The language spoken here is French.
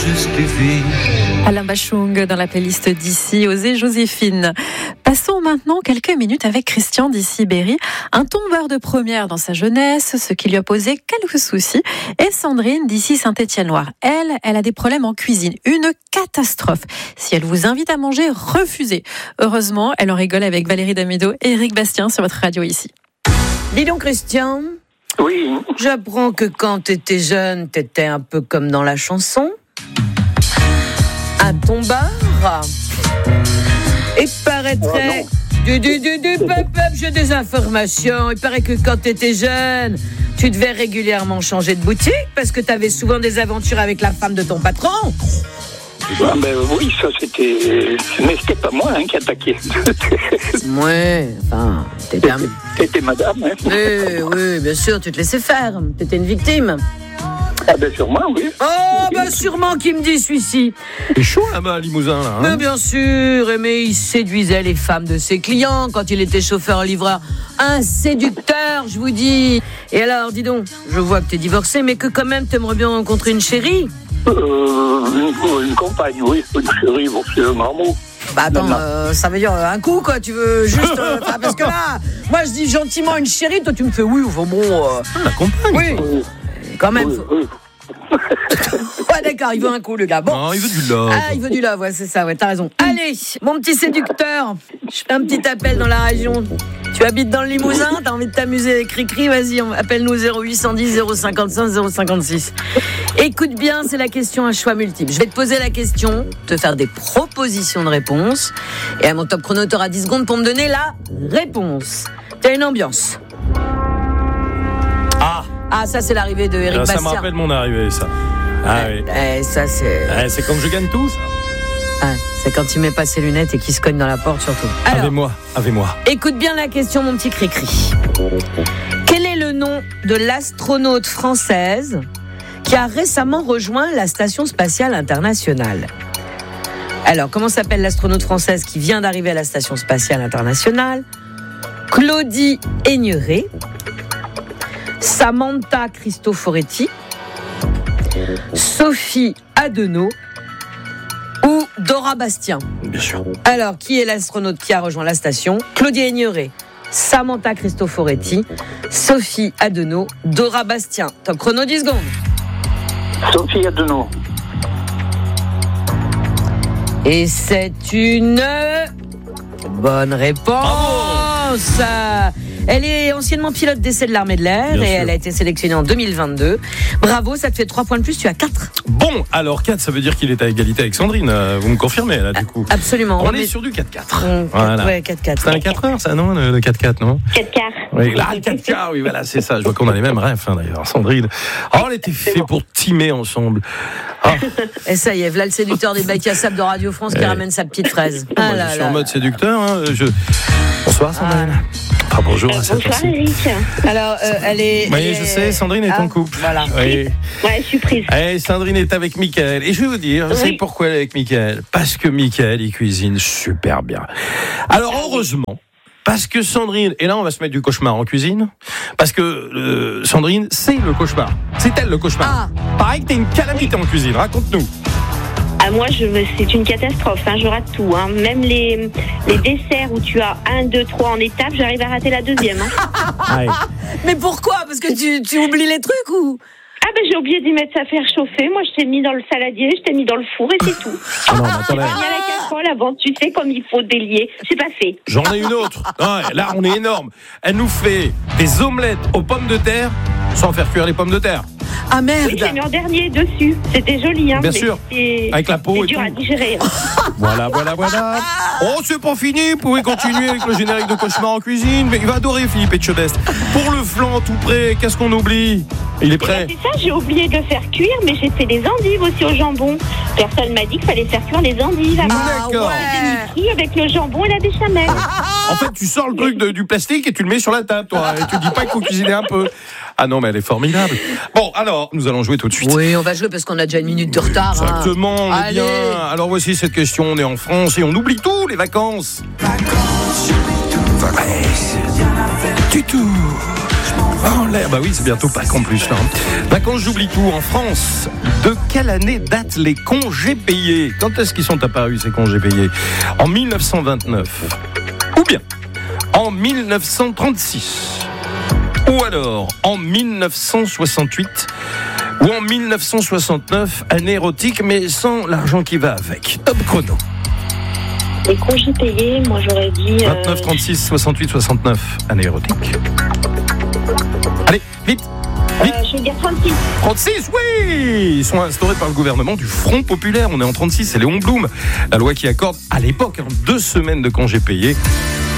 Alain Bachung dans la playlist d'ici, Osez Joséphine. Passons maintenant quelques minutes avec Christian d'ici Berry, un tombeur de première dans sa jeunesse, ce qui lui a posé quelques soucis, et Sandrine d'ici Saint-Étienne-Loire. Elle a des problèmes en cuisine, une catastrophe. Si elle vous invite à manger, refusez. Heureusement, elle en rigole avec Valérie Damido et Eric Bastien sur votre radio ici. Dis donc Christian. Oui. J'apprends que quand t'étais jeune, t'étais un peu comme dans la chanson. Un tombeur. Il paraîtrait... J'ai des informations. Il paraît que quand t'étais jeune, tu devais régulièrement changer de boutique parce que t'avais souvent des aventures avec la femme de ton patron. Ah ben oui, ça c'était... Mais c'était pas moi qui attaquais. Ouais, enfin... T'étais madame, hein. Oui, bien sûr, tu te laissais faire. T'étais une victime. Ah ben sûrement, oui. Oh, ben sûrement qui me dit celui-ci. C'est chaud là-bas, Limousin, là. Mais bien sûr, mais il séduisait les femmes de ses clients quand il était chauffeur-livreur. Un séducteur, je vous dis. Et alors, dis donc, je vois que t'es divorcé, mais que quand même t'aimerais bien rencontrer une chérie. Une compagne, oui. Une chérie, bon, c'est un marmot. Bah attends, ça veut dire un coup, quoi. Tu veux juste... parce que là, moi je dis gentiment une chérie, toi tu me fais oui, enfin bon... La compagne. Oui, quand même. Oui. Ouais, d'accord, il veut un coup, le gars. Bon. Non, il veut du love. Ah, il veut du love, ouais, c'est ça, ouais, t'as raison. Allez, mon petit séducteur, je fais un petit appel dans la région. Tu habites dans le Limousin, t'as envie de t'amuser avec Cricri, vas-y, appelle-nous 0810 055 056. Écoute bien, c'est la question à choix multiple. Je vais te poser la question, te faire des propositions de réponse, et à mon top chrono, t'auras 10 secondes pour me donner la réponse. T'as une ambiance. Ah, ça c'est l'arrivée de Eric Bastien. Ça me rappelle mon arrivée, ça. Ah oui. Ça c'est... C'est quand je gagne tout, ça. Ah, c'est quand il met pas ses lunettes et qu'il se cogne dans la porte, surtout. Alors, Avec-moi. Écoute bien la question, mon petit Cricri. Quel est le nom de l'astronaute française qui a récemment rejoint la Station Spatiale Internationale? Alors, comment s'appelle l'astronaute française qui vient d'arriver à la Station Spatiale Internationale? Claudie Aigneret, Samantha Cristoforetti, Sophie Adenau ou Dora Bastien? Bien sûr. Alors, qui est l'astronaute qui a rejoint la station? Claudie Aigneret, Samantha Cristoforetti, Sophie Adenau, Dora Bastien. Top chrono 10 secondes. Sophie Adenau. Et c'est une bonne réponse. Elle est anciennement pilote d'essai de l'armée de l'air. Bien et sûr. elle a été sélectionnée en 2022. Bravo, ça te fait 3 points de plus, tu as 4. Bon, alors 4, ça veut dire qu'il est à égalité avec Sandrine. Vous me confirmez, là, du coup? Absolument. On est sur du 4-4. Voilà. Ouais, 4-4. C'est un 4 heures, ça, non? Le 4-4, non? 4 quarts. Oui, là, 4 quarts, oui, voilà, c'est ça. Je vois qu'on a les mêmes rêves, d'ailleurs. Sandrine. Oh, on était fait pour teamer ensemble. Ah. Et ça y est, voilà le séducteur des bacs à sable de Radio France qui ramène sa petite fraise. Moi, je suis en mode séducteur. Hein. Bonsoir, Sandrine. Ah, bonjour à cette Bonsoir personne. Eric. Alors, elle est... Oui, je sais, Sandrine est en couple. Voilà. Oui. Ouais, je suis prise. Sandrine est avec Mickaël. Et je vais vous dire, Oui. c'est pourquoi elle est avec Mickaël. Parce que Mickaël, il cuisine super bien. Alors, heureusement, parce que Sandrine, et là on va se mettre du cauchemar en cuisine, parce que Sandrine, c'est le cauchemar. C'est elle le cauchemar. Pareil que t'es une calamité en cuisine, raconte-nous. Ah, moi, c'est une catastrophe. Je rate tout. Même les desserts où tu as 1, 2, 3 en étape, j'arrive à rater la deuxième. Mais pourquoi? Parce que tu oublies les trucs ou? Ah ben j'ai oublié d'y mettre ça à faire chauffer. Moi, je t'ai mis dans le saladier, je t'ai mis dans le four et c'est tout. Ah non, mais attendez. Il y a la casserole avant, tu sais, comme il faut délier. C'est pas fait. J'en ai une autre. Non, là, on est énorme. Elle nous fait des omelettes aux pommes de terre sans faire cuire les pommes de terre. Ah merde! Oui, j'ai mis en dernier dessus. C'était joli, Bien mais sûr. c'est Avec la peau et dur tout. à digérer. Voilà. Oh, c'est pas fini. Vous pouvez continuer avec le générique de Cauchemar en cuisine. Mais il va adorer Philippe Etchebest. Pour le flan tout prêt, qu'est-ce qu'on oublie? Il est prêt. C'est ça, j'ai oublié de faire cuire, mais j'ai fait des endives aussi au jambon. Personne m'a dit qu'il fallait faire cuire les endives. D'accord. ouais. Des avec le jambon et la béchamel. En fait, tu sors le truc du plastique et tu le mets sur la table, toi. Et tu dis pas qu'il faut cuisiner un peu. Ah non, mais elle est formidable. Bon, alors, nous allons jouer tout de suite. Oui, on va jouer parce qu'on a déjà 1 minute de retard. Exactement, on est Allez. bien. Alors voici cette question, on est en France et on oublie tout, les vacances. Du tout. en l'air. Bah oui, c'est bientôt Pâques en plus. Là. Vacances, j'oublie tout. En France, de quelle année datent les congés payés ? Quand est-ce qu'ils sont apparus, ces congés payés ? En 1929. Ou bien en 1936. Ou alors en 1968. Ou en 1969, année érotique, mais sans l'argent qui va avec. Top chrono. Les congés payés, moi j'aurais dit... 29, 36, 68, 69, année érotique. Allez, vite. je vais dire 36. 36, oui. Ils sont instaurés par le gouvernement du Front Populaire. On est en 36, c'est Léon Blum. La loi qui accorde, à l'époque, 2 semaines de congés payés.